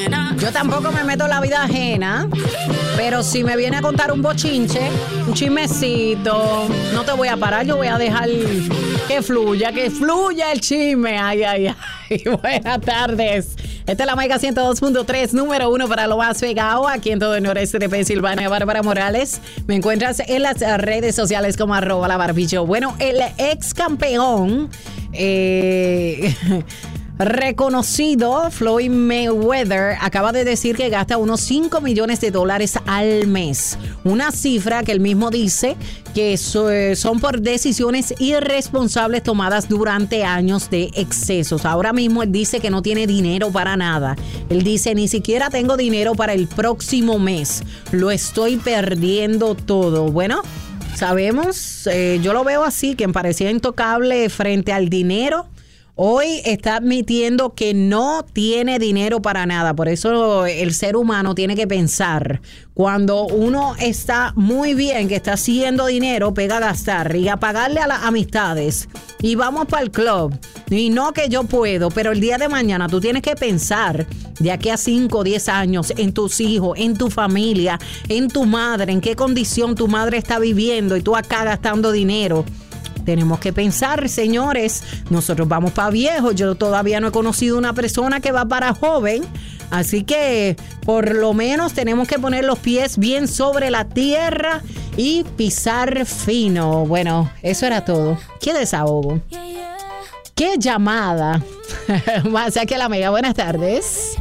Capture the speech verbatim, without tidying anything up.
Yo tampoco me meto en la vida ajena, pero si me viene a contar un bochinche, un chismecito, no te voy a parar, yo voy a dejar que fluya, que fluya el chisme. Ay, ay, ay. Buenas tardes. Esta es la Mega ciento dos punto tres, número uno para lo más pegado aquí en todo el noreste de Pensilvania. Bárbara Morales, me encuentras en las redes sociales como arroba la Barbie. Bueno, el ex campeón eh, reconocido Floyd Mayweather acaba de decir que gasta unos cinco millones de dólares al mes. Una cifra que él mismo dice que son por decisiones irresponsables tomadas durante años de excesos. Ahora mismo él dice que no tiene dinero para nada. Él dice, ni siquiera tengo dinero para el próximo mes. Lo estoy perdiendo todo. Bueno, sabemos, eh, yo lo veo así, quien parecía intocable frente al dinero, hoy está admitiendo que no tiene dinero para nada. Por eso el ser humano tiene que pensar. Cuando uno está muy bien, que está haciendo dinero, pega a gastar y a pagarle a las amistades. Y vamos para el club. Y no que yo puedo, pero el día de mañana tú tienes que pensar de aquí a cinco o diez años en tus hijos, en tu familia, en tu madre, en qué condición tu madre está viviendo y tú acá gastando dinero. Tenemos que pensar, señores, nosotros vamos para viejos. Yo todavía no he conocido una persona que va para joven. Así que por lo menos tenemos que poner los pies bien sobre la tierra y pisar fino. Bueno, eso era todo. ¿Qué desahogo? ¿Qué llamada? Más aquí a la Mega. Buenas tardes.